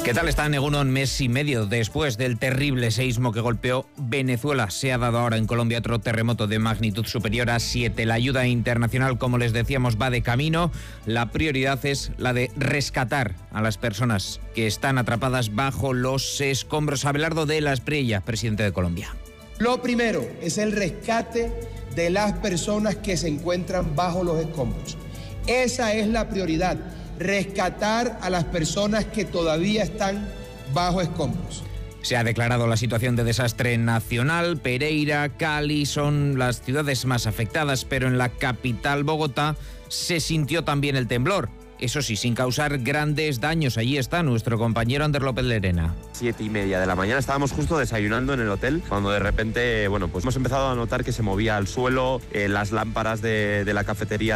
¿Qué tal están, Egunon? Mes y medio después del terrible seísmo que golpeó Venezuela. Se ha dado ahora en Colombia otro terremoto de magnitud superior a 7. La ayuda internacional, como les decíamos, va de camino. La prioridad es la de rescatar a las personas que están atrapadas bajo los escombros. Abelardo de la Espriella, presidente de Colombia. Lo primero es el rescate de las personas que se encuentran bajo los escombros. Esa es la prioridad. Rescatar a las personas que todavía están bajo escombros. Se ha declarado la situación de desastre nacional. Pereira, Cali son las ciudades más afectadas, pero en la capital, Bogotá, se sintió también el temblor. Eso sí, sin causar grandes daños. Allí está nuestro compañero Ander López Lerena. 7:30 de la mañana, estábamos justo desayunando en el hotel, cuando de repente, pues hemos empezado a notar que se movía el suelo, las lámparas de la cafetería